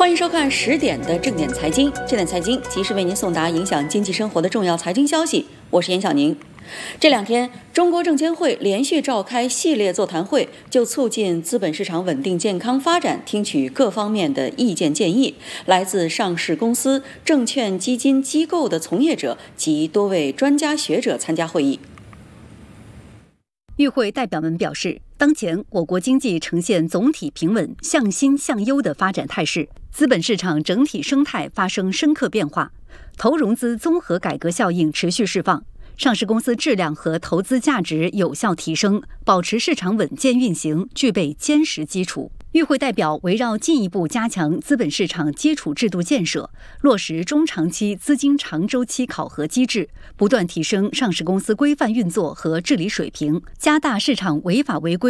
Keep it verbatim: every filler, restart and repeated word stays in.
欢迎收看十点的正点财经，正点财经及时为您送达影响经济生活的重要财经消息。我是严晓宁。这两天，中国证监会连续召开系列座谈会，就促进资本市场稳定健康发展，听取各方面的意见建议。来自上市公司、证券基金机构的从业者及多位专家学者参加会议。 与会代表们表示，当前我国经济呈现总体平稳、向新向优的发展态势，资本市场整体生态发生深刻变化，投融资综合改革效应持续释放，上市公司质量和投资价值有效提升，保持市场稳健运行具备坚实基础。与会代表围绕进一步加强资本市场基础制度建设，落实中长期资金长周期考核机制，不断提升上市公司规范运作和治理水平，加大市场违法违规